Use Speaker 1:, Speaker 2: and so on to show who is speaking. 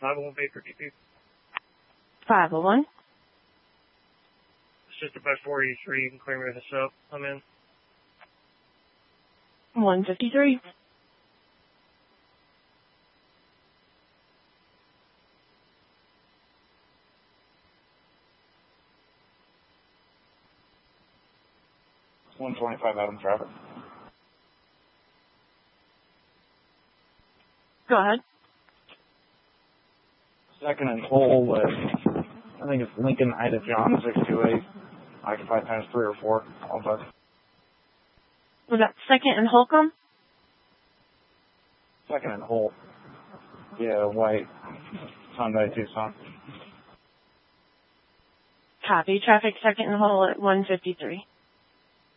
Speaker 1: 501 Baker DP.
Speaker 2: 501.
Speaker 1: Sister bus 483, you can clear me with a sub. I'm in.
Speaker 2: 153.
Speaker 3: It's 125 Adam traffic.
Speaker 2: Go ahead.
Speaker 3: Second and whole with, I think it's Lincoln Ida John 628, occupied times 3 or 4, all done.
Speaker 2: Was that second and Holcomb?
Speaker 3: Second and whole. Yeah, white. Hyundai Tucson.
Speaker 2: Copy. Traffic second and whole at 153.